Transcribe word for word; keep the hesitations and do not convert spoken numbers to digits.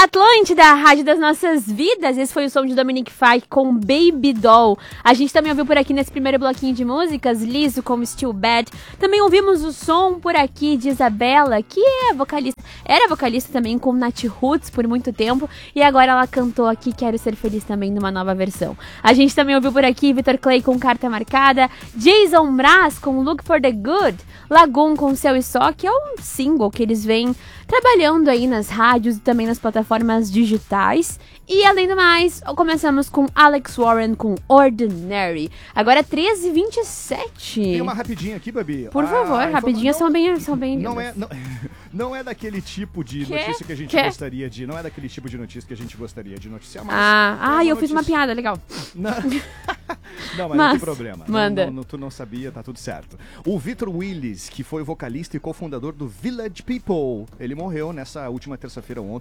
Atlântida, a rádio das nossas vidas. Esse foi o som de Dominic Fike com Baby Doll. A gente também ouviu por aqui nesse primeiro bloquinho de músicas Lizzo com Still Bad. Também ouvimos o som por aqui de Isabela, que é vocalista, era vocalista também com Nat Roots por muito tempo, e agora ela cantou aqui Quero Ser Feliz também numa nova versão. A gente também ouviu por aqui Vitor Clay com Carta Marcada, Jason Mraz com Look for the Good, Lagoon com Céu e Só, que é um single que eles vêm trabalhando aí nas rádios e também nas plataformas digitais. E além do mais, começamos com Alex Warren com Ordinary. Agora treze e vinte e sete. Tem uma rapidinha aqui, Babi. Por favor, ah, rapidinhas são bem, são bem não é não, não é daquele tipo de que? notícia que a gente que? gostaria de... Não é daquele tipo de notícia que a gente gostaria de noticiar, mas... Ah, ah é eu notícia... fiz uma piada, legal. Não, não mas, mas não tem problema. Manda. Não, não, tu não sabia, tá tudo certo. O Victor Willis, que foi vocalista e cofundador do Village People, ele morreu nessa última terça-feira